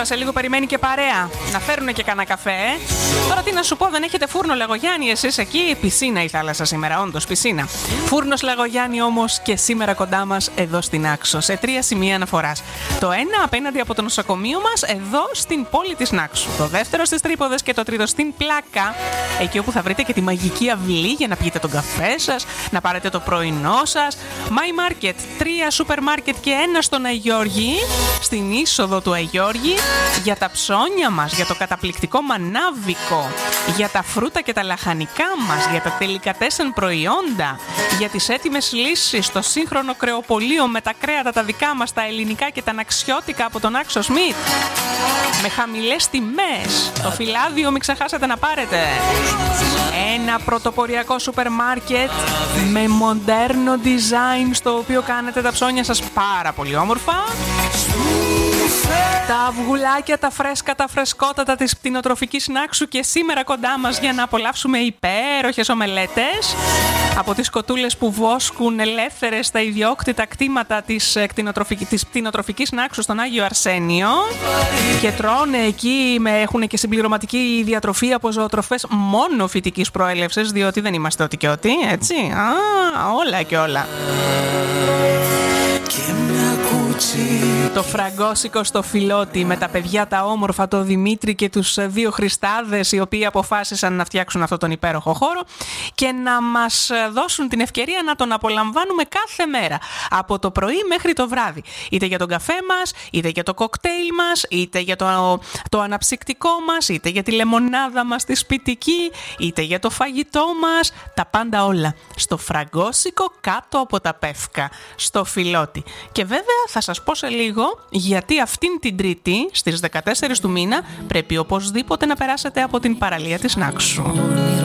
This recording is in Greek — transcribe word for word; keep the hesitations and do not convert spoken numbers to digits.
σε λίγο περιμένει και παρέα. Να φέρουν και κανένα καφέ. Ε. Τώρα τι να σου πω, δεν έχετε φούρνο Λαγογιάννη εσείς εκεί? Πισίνα η θάλασσα σήμερα, όντως πισίνα. Φούρνος Λαγογιάννη όμως και σήμερα κοντά μας εδώ στην Νάξο, σε τρία σημεία αναφοράς. Το ένα απέναντι από το νοσοκομείο μας εδώ στην πόλη της Νάξου. Το δεύτερο στις Τρίποδες και το τρίτο στην Πλάκα. Εκεί όπου θα βρείτε και τη μαγική αυλή για να πιείτε τον καφέ σας, να πάρετε το πρωινό σας. My Market, τρία σούπερ μάρκετ και ένα στον Αγιώργη, στην είσοδο του Αγιώργη, για τα ψώνια μας, για το καταπληκτικό μανάβικο, για τα φρούτα και τα λαχανικά μας, για τα τελικατέσεν προϊόντα, για τις έτοιμες λύσεις, το σύγχρονο κρεοπωλείο με τα κρέατα τα δικά μας, τα ελληνικά και τα αναξιώτικα από τον Άξο Σμιτ, με χαμηλές τιμές. Το φυλάδιο μην ξεχάσετε να πάρετε. Ένα πρωτοποριακό σούπερ μάρκετ με μοντέρνο design, στο οποίο κάνετε τα ψώνια σας πάρα πολύ όμορφα. Τα αυγουλάκια, τα φρέσκα, τα φρεσκότατα της κτηνοτροφικής Νάξου και σήμερα κοντά μας για να απολαύσουμε υπέροχες ομελέτες από τις κοτούλες που βόσκουν ελεύθερες στα ιδιόκτητα κτήματα της, κτηνοτροφικής, της κτηνοτροφικής Νάξου στον Άγιο Αρσένιο και τρώνε εκεί, με, έχουν και συμπληρωματική διατροφή από ζωοτροφές μόνο φυτικής προέλευσης, διότι δεν είμαστε ό,τι και ό,τι, έτσι. Α, όλα και όλα. Το φραγκόσικο στο Φιλότι με τα παιδιά τα όμορφα, το Δημήτρη και τους δύο Χριστάδες, οι οποίοι αποφάσισαν να φτιάξουν αυτόν τον υπέροχο χώρο και να μας δώσουν την ευκαιρία να τον απολαμβάνουμε κάθε μέρα, από το πρωί μέχρι το βράδυ. Είτε για τον καφέ μας, είτε για το κοκτέιλ μας, είτε για το, το αναψυκτικό μας, είτε για τη λεμονάδα μας τη σπιτική, είτε για το φαγητό μας, τα πάντα όλα στο φραγκόσικο κάτω από τα Πεύκα, στο Φιλότι. Και βέβαια θα σας πω σε λίγο γιατί αυτήν την Τρίτη στις δεκατέσσερις του μήνα πρέπει οπωσδήποτε να περάσετε από την παραλία της Νάξου.